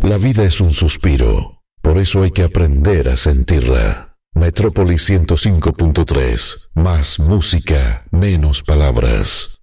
La vida es un suspiro, por eso hay que aprender a sentirla. Metrópolis 105.3, más música, menos palabras.